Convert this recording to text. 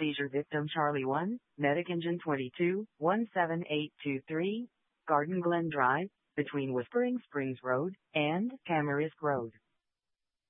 seizure victim Charlie 1, medic engine 22, 17823, Garden Glen Drive, between Whispering Springs Road and Tamarisk Road.